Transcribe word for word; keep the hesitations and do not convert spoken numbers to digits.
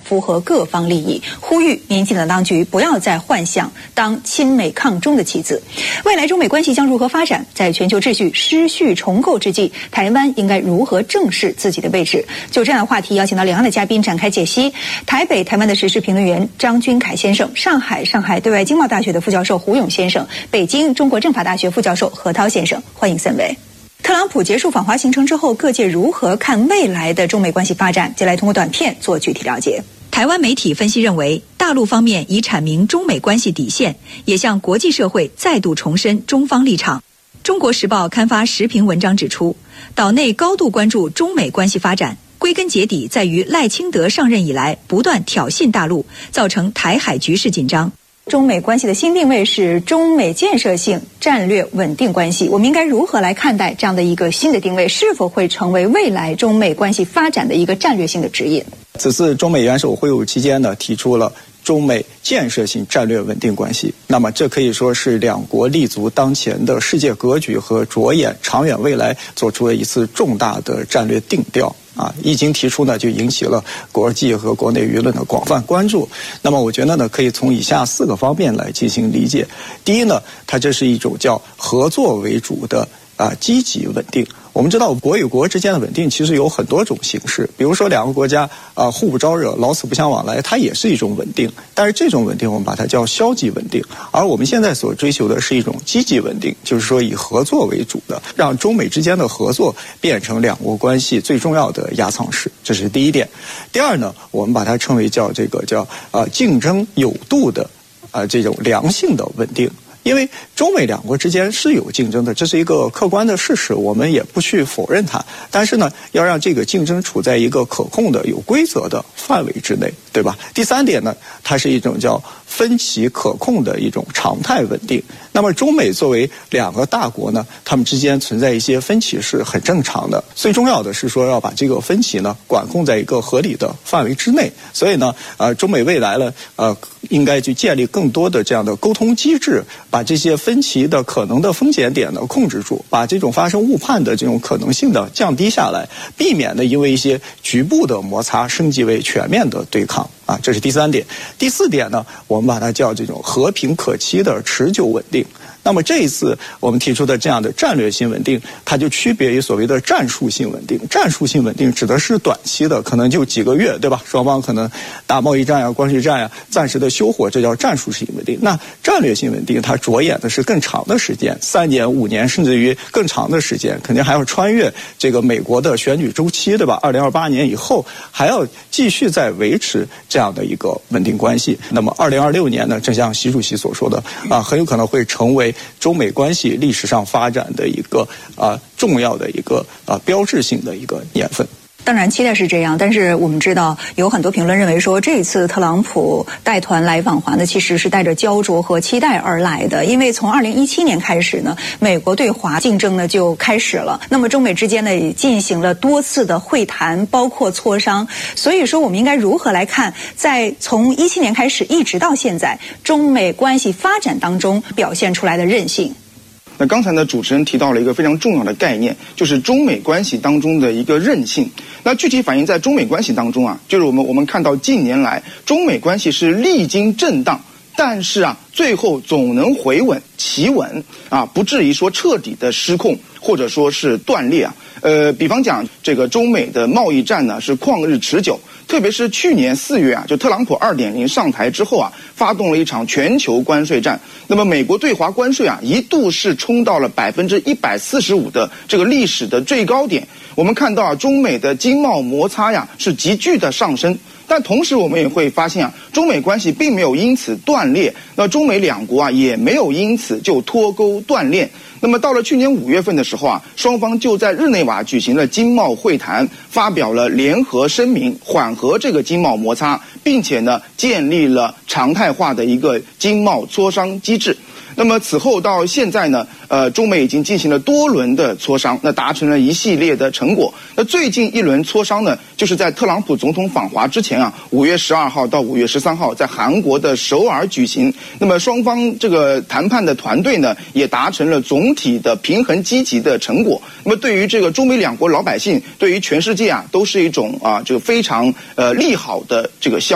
符合各方利益，呼吁民进党当局不要再幻想当亲美抗中的棋子。未来中美关系将如何发展？在全球秩序失序重构之际，台湾应该如何正视自己的位置？就这样的话题，邀请到两岸的嘉宾展开解析。台北台湾的时事评论员张君凯先生，上海上海对外经贸大学的副教授胡勇先生，北京中国政法大学副教授何涛先生，欢迎三位。特朗普结束访华行程之后，各界如何看未来的中美关系发展？接下来通过短片做具体了解。台湾媒体分析认为，大陆方面已阐明中美关系底线，也向国际社会再度重申中方立场。中国时报刊发时评文章指出，岛内高度关注中美关系发展，归根结底在于赖清德上任以来不断挑衅大陆，造成台海局势紧张。中美关系的新定位是中美建设性战略稳定关系，我们应该如何来看待这样的一个新的定位？是否会成为未来中美关系发展的一个战略性的指引？ 此次中美元首会晤期间呢，提出了中美建设性战略稳定关系。那么这可以说是两国立足当前的世界格局和着眼长远未来做出了一次重大的战略定调。啊，一经提出呢，就引起了国际和国内舆论的广泛关注。那么我觉得呢，可以从以下四个方面来进行理解。第一呢，它这是一种叫合作为主的啊积极稳定。我们知道国与国之间的稳定其实有很多种形式，比如说两个国家啊、呃、互不招惹，老死不相往来，它也是一种稳定。但是这种稳定我们把它叫消极稳定，而我们现在所追求的是一种积极稳定，就是说以合作为主的，让中美之间的合作变成两国关系最重要的压舱石，这是第一点。第二呢，我们把它称为叫这个叫啊、呃、竞争有度的啊、呃、这种良性的稳定。因为中美两国之间是有竞争的，这是一个客观的事实，我们也不去否认它。但是呢，要让这个竞争处在一个可控的、有规则的范围之内，对吧？第三点呢，它是一种叫分歧可控的一种常态稳定。那么中美作为两个大国呢，他们之间存在一些分歧是很正常的。最重要的是说要把这个分歧呢管控在一个合理的范围之内。所以呢，呃，中美未来呢，呃，应该去建立更多的这样的沟通机制，把这些分歧的可能的风险点呢控制住，把这种发生误判的这种可能性呢降低下来，避免呢因为一些局部的摩擦升级为全面的对抗啊，这是第三点。第四点呢，我们把它叫这种和平可期的持久稳定。那么这一次我们提出的这样的战略性稳定，它就区别于所谓的战术性稳定。战术性稳定指的是短期的，可能就几个月，对吧？双方可能打贸易战呀、关税战呀，暂时的休火，这叫战术性稳定。那战略性稳定，它着眼的是更长的时间，三年、五年，甚至于更长的时间，肯定还要穿越这个美国的选举周期，对吧？二零二八年以后还要继续再维持这样的一个稳定关系。那么二零二六年呢，正像习主席所说的啊，很有可能会成为中美关系历史上发展的一个啊重要的一个啊标志性的一个年份。 当然期待是这样，但是我们知道有很多评论认为说，这次特朗普带团来访华呢，其实是带着焦灼和期待而来的。因为从二零一七年开始呢，美国对华竞争呢就开始了，那么中美之间呢也进行了多次的会谈，包括磋商。所以说我们应该如何来看，在从一七年开始一直到现在，中美关系发展当中表现出来的韧性？ 那刚才呢，主持人提到了一个非常重要的概念，就是中美关系当中的一个韧性。那具体反映在中美关系当中啊，就是我们我们看到近年来中美关系是历经震荡，但是啊，最后总能回稳企稳啊，不至于说彻底的失控或者说是断裂啊。呃，比方讲这个中美的贸易战呢是旷日持久。特别是去年四月啊，就特朗普 二点零 上台之后啊，发动了一场全球关税战。那么美国对华关税啊，一度是冲到了百分之一百四十五的这个历史的最高点。我们看到啊，中美的经贸摩擦呀是急剧的上升。但同时我们也会发现啊，中美关系并没有因此断裂，那中美两国啊也没有因此就脱钩断链。那么到了去年五月份的时候啊，双方就在日内瓦举行了经贸会谈，发表了联合声明，缓和这个经贸摩擦，并且呢建立了常态化的一个经贸磋商机制。那么此后到现在呢，呃，中美已经进行了多轮的磋商，那达成了一系列的成果。那最近一轮磋商呢，就是在特朗普总统访华之前啊，五月十二号到五月十三号在韩国的首尔举行。那么双方这个谈判的团队呢，也达成了总体的平衡积极的成果。那么对于这个中美两国老百姓，对于全世界啊，都是一种啊这个非常呃利好的这个消